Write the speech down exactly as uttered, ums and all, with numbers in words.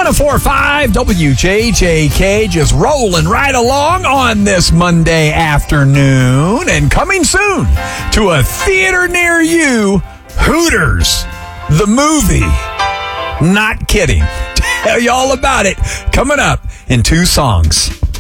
one oh four point five W J J K, just rolling right along on this Monday afternoon. And coming soon to a theater near you, Hooters, the movie. Not kidding. Tell you all about it coming up in two songs.